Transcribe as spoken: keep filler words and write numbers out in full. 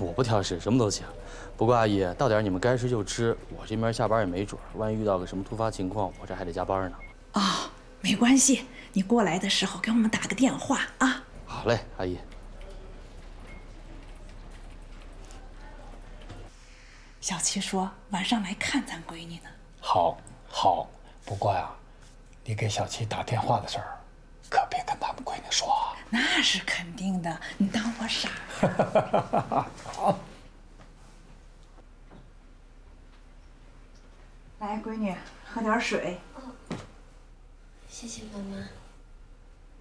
我不挑食，什么都行。不过阿姨，到点你们该吃就吃，我这边下班也没准，万一遇到个什么突发情况，我这还得加班呢。 哦，没关系，你过来的时候给我们打个电话啊。 好嘞，阿姨。 小七说晚上来看咱闺女呢。 好，好。不过呀，你给小七打电话的事儿，可别跟他们闺女说啊。 那是肯定的，你当我傻呀？ 好。 来，闺女，喝点水。 哦，谢谢妈妈。